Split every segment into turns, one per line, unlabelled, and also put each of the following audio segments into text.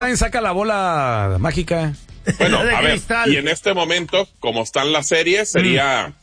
saca la bola mágica.
Bueno, a ver, y en este momento, como están las series, sería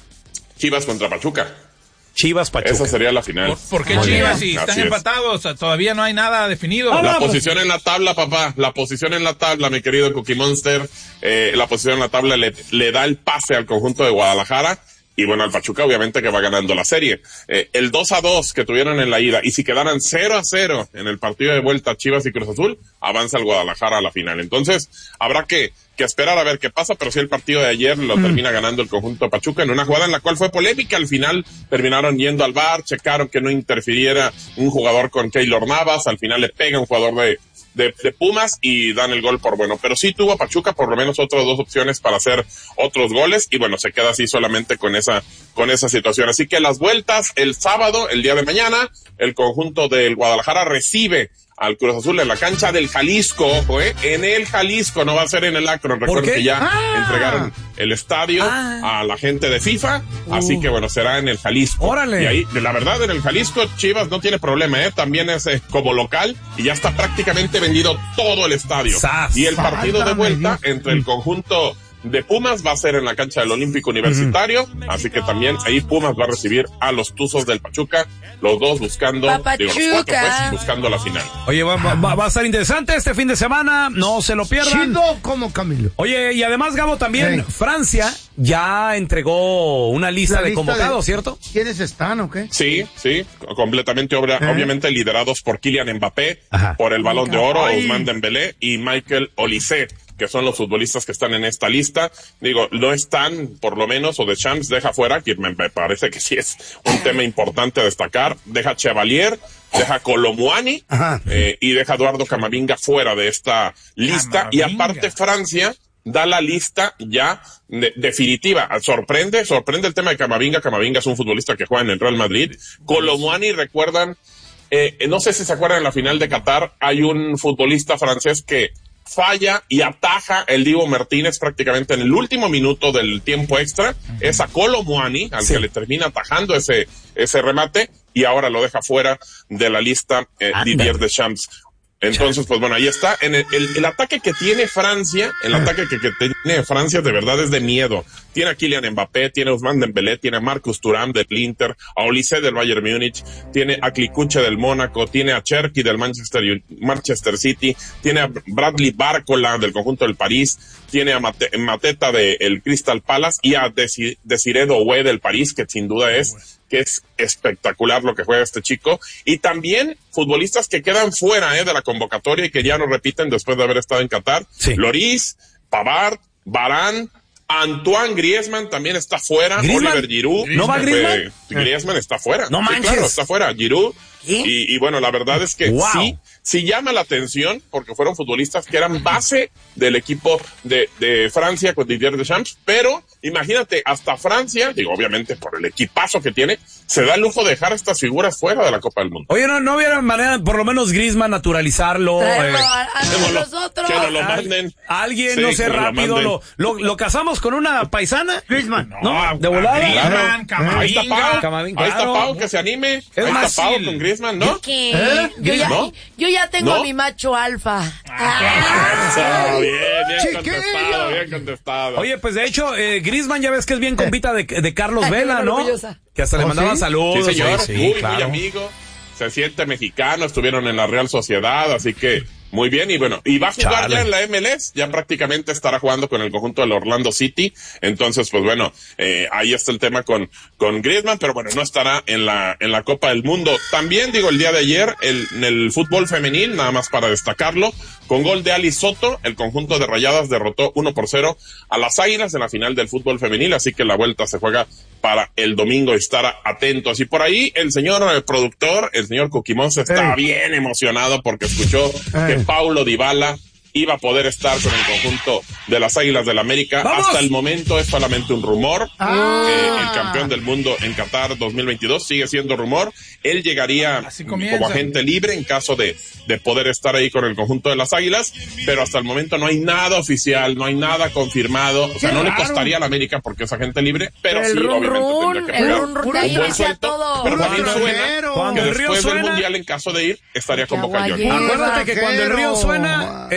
Chivas contra Pachuca.
Chivas Pachuca.
Esa sería la final.
¿Por qué Chivas si están empatados? Todavía no hay nada definido.
La posición en la tabla, papá. La posición en la tabla, mi querido Cookie Monster. La posición en la tabla le da el pase al conjunto de Guadalajara. Y bueno, al Pachuca obviamente que va ganando la serie. El 2-2 que tuvieron en la ida, y si quedaran 0-0 en el partido de vuelta Chivas y Cruz Azul, avanza el Guadalajara a la final. Entonces, habrá que esperar a ver qué pasa, pero sí el partido de ayer lo termina ganando el conjunto de Pachuca en una jugada en la cual fue polémica. Al final terminaron yendo al VAR, checaron que no interfiriera un jugador con Keylor Navas, al final le pega un jugador de Pumas y dan el gol por bueno, pero sí tuvo Pachuca por lo menos otras dos opciones para hacer otros goles y bueno, se queda así solamente con esa situación. Así que las vueltas el sábado, el día de mañana, el conjunto del Guadalajara recibe al Cruz Azul en la cancha del Jalisco, ojo, en el Jalisco, no va a ser en el Akron. Recuerden que ya entregaron el estadio a la gente de FIFA, así que bueno, será en el Jalisco.
¡Órale!
Y ahí, la verdad, en el Jalisco, Chivas no tiene problema, también es como local y ya está prácticamente vendido todo el estadio. Y el partido de vuelta entre el conjunto de Pumas va a ser en la cancha del Olímpico Universitario, así que también ahí Pumas va a recibir a los Tuzos del Pachuca, los dos buscando, los cuatro pues, buscando la final.
Oye, va a estar interesante este fin de semana, no se lo pierdan.
Chido como Camilo.
Oye, y además, Gabo, también Francia ya entregó una lista de convocados, ¿cierto?
¿Quiénes están o qué?
Sí, completamente obviamente liderados por Kylian Mbappé, por el Balón de Oro, Ousmane Dembélé y Michael Olise, que son los futbolistas que están en esta lista. Digo, no están, por lo menos, o Deschamps deja fuera, que me parece que sí es un tema importante a destacar, deja Chevalier, deja Colomwani, y deja Eduardo Camavinga fuera de esta lista, y aparte Francia da la lista ya definitiva. Sorprende el tema de Camavinga. Camavinga es un futbolista que juega en el Real Madrid. Colomwani, recuerdan, no sé si se acuerdan, en la final de Qatar hay un futbolista francés que falla y ataja el Dibu Martínez prácticamente en el último minuto del tiempo extra. Es a Colomwani al que le termina atajando ese remate, y ahora lo deja fuera de la lista Didier Deschamps. Entonces, pues bueno, ahí está. En el ataque que tiene Francia, que tiene Francia de verdad es de miedo. Tiene a Kylian Mbappé, tiene a Ousmane Dembélé, tiene a Marcus Thuram del Inter, a Olise del Bayern Múnich, tiene a Klikuche del Mónaco, tiene a Cherki del Manchester City, tiene a Bradley Barcola del conjunto del París, tiene a Mateta del Crystal Palace y a Desiré Doué del París, que sin duda es espectacular lo que juega este chico, y también futbolistas que quedan fuera de la convocatoria y que ya no repiten después de haber estado en Qatar. Lloris, Pavard, Varane, Antoine Griezmann también está fuera. Oliver Giroud.
¿No va Griezmann?
Griezmann está fuera.
No manches.
Claro, está fuera. Giroud. Y bueno, la verdad es que sí llama la atención, porque fueron futbolistas que eran base del equipo de Francia con Didier Deschamps, pero imagínate, hasta Francia, digo, obviamente por el equipazo que tiene, se da el lujo de dejar estas figuras fuera de la Copa del Mundo.
Oye, no hubiera manera, por lo menos Griezmann, naturalizarlo.
A nosotros.
Que nos lo manden.
Alguien, no sé, rápido, lo casamos con una paisana.
Griezmann.
¿No? De volada.
Griezmann, Camavinga.
Ahí está Pau, que se anime.
Es
ahí
más
está Pau con Griezmann, ¿no?
¿Qué? Yo ya tengo a mi macho alfa.
Bien contestado.
Oye, pues de hecho, Griezmann ya ves que es bien compita de Carlos Vela, ¿no?
Orgullosa.
Que hasta le mandaba saludos.
Sí, señor, muy
claro.
amigo. Se siente mexicano, estuvieron en la Real Sociedad, así que muy bien. Y bueno, y va a jugar ya en la MLS, ya prácticamente estará jugando con el conjunto del Orlando City. Entonces, pues bueno, ahí está el tema con Griezmann, pero bueno, no estará en la Copa del Mundo. También, digo, el día de ayer, en el fútbol femenil, nada más para destacarlo, con gol de Ali Soto, el conjunto de Rayadas derrotó 1-0 a las Águilas en la final del fútbol femenil, así que la vuelta se juega para el domingo, estar atentos. Y por ahí el señor productor, el señor Coquimón, está bien emocionado porque escuchó que Paulo Dybala iba a poder estar con el conjunto de las Águilas del América.
¡Vamos!
Hasta el momento es solamente un rumor. El campeón del mundo en Qatar 2022 sigue siendo rumor. Él llegaría como agente libre en caso de poder estar ahí con el conjunto de las Águilas, pero hasta el momento no hay nada oficial, no hay nada confirmado. O sea, no le costaría a la América porque es agente libre, pero sí, obviamente tendría que pagar un buen sueldo. Pero también suena que después del Mundial, en caso de ir, estaría con Boca Juniors.
Acuérdate que cuando el río suena